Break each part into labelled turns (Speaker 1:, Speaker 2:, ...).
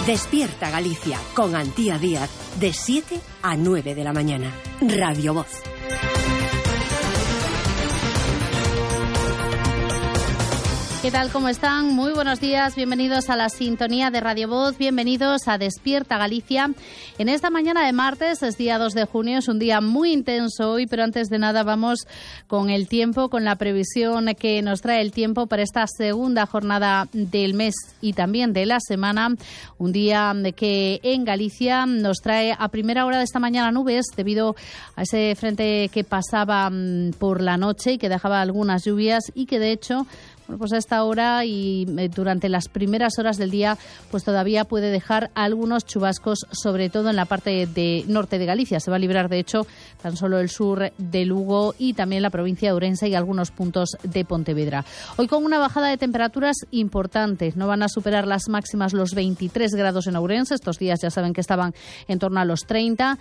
Speaker 1: Despierta Galicia con Antía Díaz de 7 a 9 de la mañana. Radio Voz.
Speaker 2: ¿Qué tal? ¿Cómo están? Muy buenos días. Bienvenidos a la sintonía de Radio Voz. Bienvenidos a Despierta Galicia. En esta mañana de martes, es día 2 de junio, es un día muy intenso hoy, pero antes de nada vamos con el tiempo, con la previsión que nos trae el tiempo para esta segunda jornada del mes y también de la semana. Un día que en Galicia nos trae a primera hora de esta mañana nubes debido a ese frente que pasaba por la noche y que dejaba algunas lluvias y que de hecho... Bueno, pues a esta hora y durante las primeras horas del día pues todavía puede dejar algunos chubascos, sobre todo en la parte de norte de Galicia. Se va a librar, de hecho, tan solo el sur de Lugo y también la provincia de Ourense y algunos puntos de Pontevedra. Hoy con una bajada de temperaturas importante. No van a superar las máximas los 23 grados en Ourense. Estos días ya saben que estaban en torno a los 30.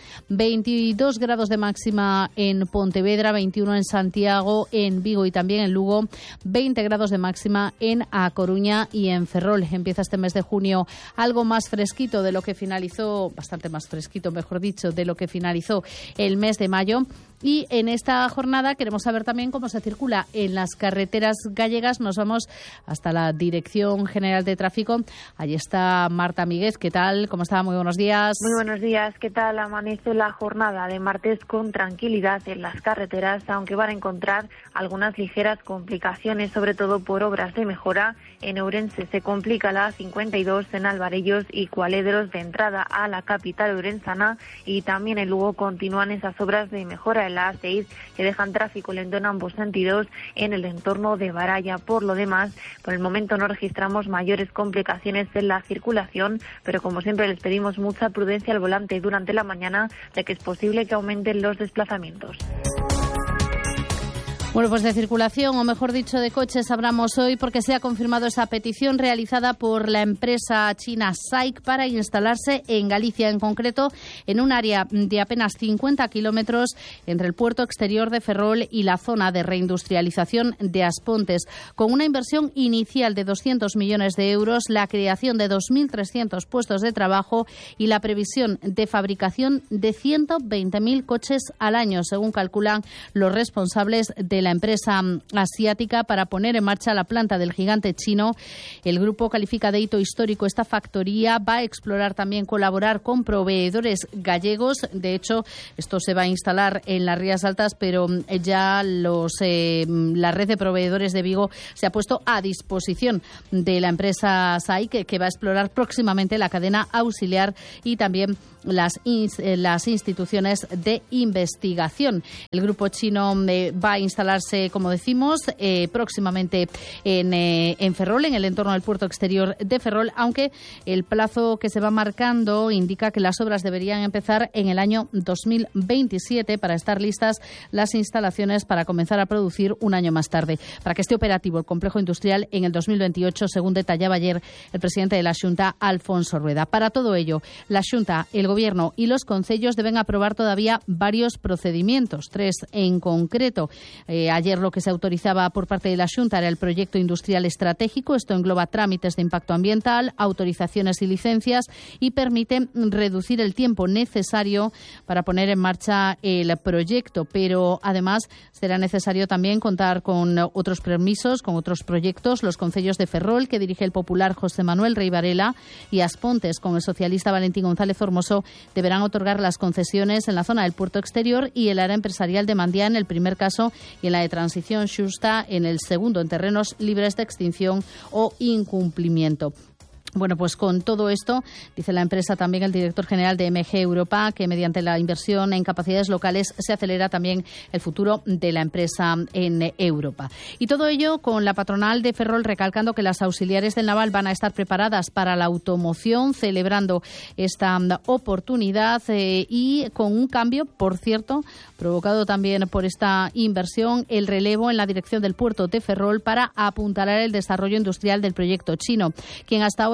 Speaker 2: 22 grados de máxima en Pontevedra, 21 en Santiago, en Vigo y también en Lugo, 20 grados de máxima en A Coruña y en Ferrol. Empieza este mes de junio algo más fresquito de lo que finalizó, bastante más fresquito, mejor dicho, de lo que finalizó el mes de mayo. Y en esta jornada queremos saber también cómo se circula en las carreteras gallegas. Nos vamos hasta la Dirección General de Tráfico. Allí está Marta Míguez. ¿Qué tal? ¿Cómo está? Muy buenos días.
Speaker 3: Muy buenos días. ¿Qué tal? Amanece la jornada de martes con tranquilidad en las carreteras, aunque van a encontrar algunas ligeras complicaciones, sobre todo por obras de mejora. En Ourense se complica la 52 en Alvarellos y Cualedros de entrada a la capital ourensana, y también en Lugo continúan esas obras de mejora en la A6 que dejan tráfico lento en ambos sentidos en el entorno de Baralla. Por lo demás, por el momento no registramos mayores complicaciones en la circulación, pero como siempre les pedimos mucha prudencia al volante durante la mañana, ya que es posible que aumenten los desplazamientos.
Speaker 2: Bueno, pues de circulación, o mejor dicho, de coches hablamos hoy porque se ha confirmado esa petición realizada por la empresa china SAIC para instalarse en Galicia, en concreto en un área de apenas 50 kilómetros entre el puerto exterior de Ferrol y la zona de reindustrialización de Aspontes, con una inversión inicial de 200 millones de euros, la creación de 2.300 puestos de trabajo y la previsión de fabricación de 120.000 coches al año, según calculan los responsables de la empresa asiática para poner en marcha la planta del gigante chino. El grupo califica de hito histórico esta factoría. Va a explorar también colaborar con proveedores gallegos. De hecho, esto se va a instalar en las Rías Altas, pero ya la red de proveedores de Vigo se ha puesto a disposición de la empresa SAIC, que va a explorar próximamente la cadena auxiliar y también las instituciones de investigación. El grupo chino va a instalarse, como decimos, próximamente en Ferrol, en el entorno del puerto exterior de Ferrol, aunque el plazo que se va marcando indica que las obras deberían empezar en el año 2027 para estar listas las instalaciones para comenzar a producir un año más tarde, para que esté operativo el complejo industrial en el 2028, según detallaba ayer el presidente de la Xunta, Alfonso Rueda. Para todo ello, la Xunta, el Gobierno y los concellos deben aprobar todavía varios procedimientos, 3 en concreto. Ayer lo que se autorizaba por parte de la Xunta era el proyecto industrial estratégico. Esto engloba trámites de impacto ambiental, autorizaciones y licencias y permite reducir el tiempo necesario para poner en marcha el proyecto. Pero además será necesario también contar con otros permisos, con otros proyectos. Los concellos de Ferrol, que dirige el popular José Manuel Rey Varela, y Aspontes, con el socialista Valentín González Formoso, deberán otorgar las concesiones en la zona del puerto exterior y el área empresarial de Mandiá en el primer caso y en la de Transición Xusta en el segundo, en terrenos libres de extinción o incumplimiento. Bueno, pues con todo esto, dice la empresa, también el director general de MG Europa, que mediante la inversión en capacidades locales se acelera también el futuro de la empresa en Europa. Y todo ello con la patronal de Ferrol recalcando que las auxiliares del naval van a estar preparadas para la automoción, celebrando esta oportunidad y con un cambio, por cierto, provocado también por esta inversión, el relevo en la dirección del puerto de Ferrol para apuntalar el desarrollo industrial del proyecto chino, quien hasta ahora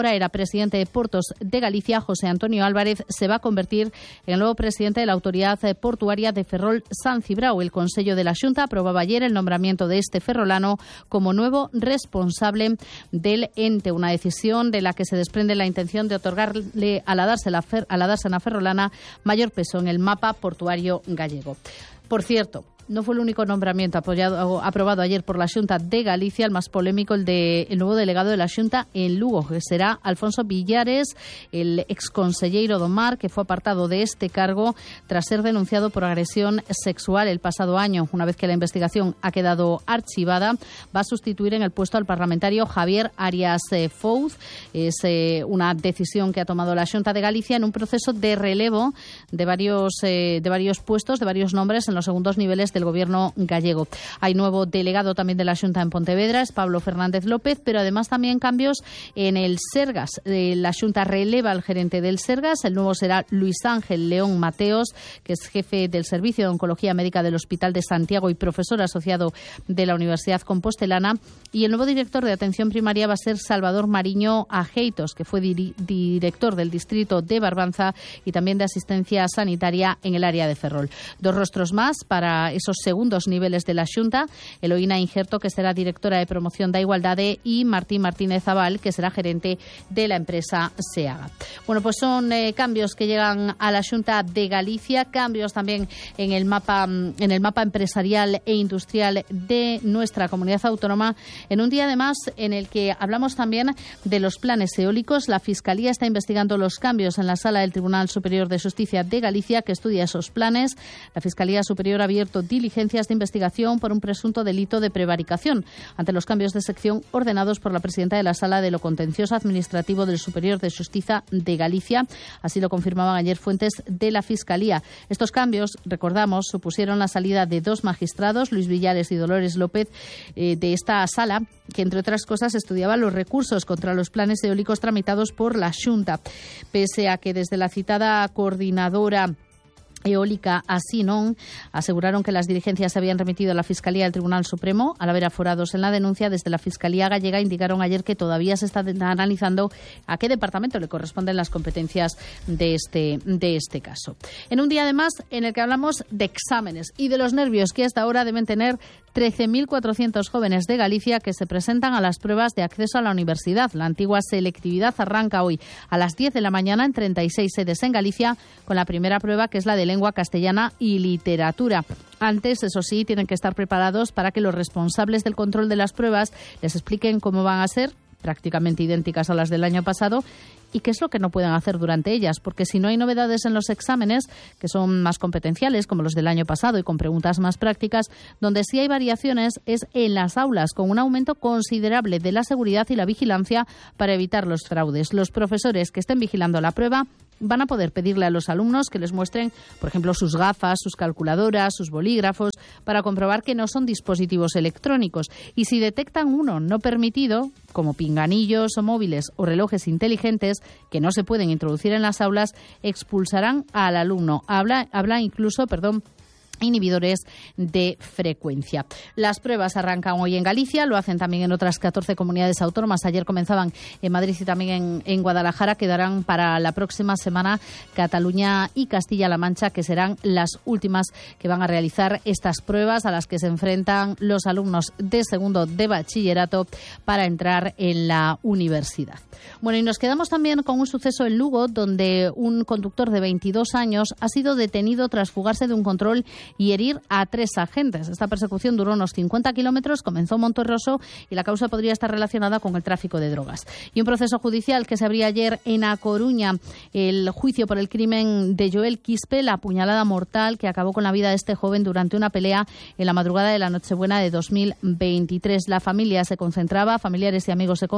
Speaker 2: ahora era presidente de Portos de Galicia, José Antonio Álvarez, se va a convertir en el nuevo presidente de la Autoridad Portuaria de Ferrol San Cibrao. El Consello de la Xunta aprobaba ayer el nombramiento de este ferrolano como nuevo responsable del ente, una decisión de la que se desprende la intención de otorgarle a la dársena ferrolana mayor peso en el mapa portuario gallego. Por cierto, no fue el único nombramiento aprobado ayer por la Xunta de Galicia, el más polémico, el nuevo delegado de la Xunta en Lugo, que será Alfonso Villares, el exconselleiro do Mar, que fue apartado de este cargo tras ser denunciado por agresión sexual el pasado año. Una vez que la investigación ha quedado archivada, va a sustituir en el puesto al parlamentario Javier Arias Fouz. Es una decisión que ha tomado la Xunta de Galicia en un proceso de relevo de varios puestos, de varios nombres en los segundos niveles del Gobierno gallego. Hay nuevo delegado también de la Xunta en Pontevedra, es Pablo Fernández López, pero además también cambios en el Sergas. La Xunta releva al gerente del Sergas, el nuevo será Luis Ángel León Mateos, que es jefe del Servicio de Oncología Médica del Hospital de Santiago y profesor asociado de la Universidad Compostelana, y el nuevo director de Atención Primaria va a ser Salvador Mariño Ajeitos, que fue director del distrito de Barbanza y también de Asistencia Sanitaria en el área de Ferrol. Dos rostros más para esos segundos niveles de la Xunta: Eloína Injerto, que será directora de Promoción da Igualdade, y Martín Martínez Zabal, que será gerente de la empresa SEAGA. Bueno, pues son cambios que llegan a la Xunta de Galicia, cambios también en el mapa empresarial e industrial de nuestra comunidad autónoma, en un día además en el que hablamos también de los planes eólicos. La Fiscalía está investigando los cambios en la Sala del Tribunal Superior de Justicia de Galicia, que estudia esos planes. La Fiscalía Superior ha abierto diligencias de investigación por un presunto delito de prevaricación ante los cambios de sección ordenados por la presidenta de la Sala de lo Contencioso Administrativo del Superior de Justicia de Galicia. Así lo confirmaban ayer fuentes de la Fiscalía. Estos cambios, recordamos, supusieron la salida de dos magistrados, Luis Villares y Dolores López, de esta sala, que entre otras cosas estudiaba los recursos contra los planes eólicos tramitados por la Xunta. Pese a que desde la citada coordinadora eólica Asinon aseguraron que las diligencias se habían remitido a la Fiscalía del Tribunal Supremo, al haber aforados en la denuncia, desde la Fiscalía gallega indicaron ayer que todavía se está analizando a qué departamento le corresponden las competencias de este caso. En un día además en el que hablamos de exámenes y de los nervios que hasta ahora deben tener 13.400 jóvenes de Galicia que se presentan a las pruebas de acceso a la universidad. La antigua selectividad arranca hoy a las 10 de la mañana en 36 sedes en Galicia, con la primera prueba, que es la de lengua castellana y literatura. Antes, eso sí, tienen que estar preparados para que los responsables del control de las pruebas les expliquen cómo van a ser, prácticamente idénticas a las del año pasado, y qué es lo que no pueden hacer durante ellas, porque si no hay novedades en los exámenes, que son más competenciales, como los del año pasado y con preguntas más prácticas, donde sí hay variaciones es en las aulas, con un aumento considerable de la seguridad y la vigilancia para evitar los fraudes. Los profesores que estén vigilando la prueba van a poder pedirle a los alumnos que les muestren, por ejemplo, sus gafas, sus calculadoras, sus bolígrafos, para comprobar que no son dispositivos electrónicos. Y si detectan uno no permitido, como pinganillos o móviles o relojes inteligentes que no se pueden introducir en las aulas, expulsarán al alumno. Habla incluso, inhibidores de frecuencia. Las pruebas arrancan hoy en Galicia, lo hacen también en otras 14 comunidades autónomas. Ayer comenzaban en Madrid y también en Guadalajara. Quedarán para la próxima semana Cataluña y Castilla-La Mancha, que serán las últimas que van a realizar estas pruebas a las que se enfrentan los alumnos de segundo de bachillerato para entrar en la universidad. Bueno, y nos quedamos también con un suceso en Lugo, donde un conductor de 22 años ha sido detenido tras fugarse de un control y herir a 3 agentes. Esta persecución duró unos 50 kilómetros, comenzó en Monterroso y la causa podría estar relacionada con el tráfico de drogas. Y un proceso judicial que se abría ayer en A Coruña, el juicio por el crimen de Joel Quispe, la apuñalada mortal que acabó con la vida de este joven durante una pelea en la madrugada de la Nochebuena de 2023. La familia se concentraba, familiares y amigos se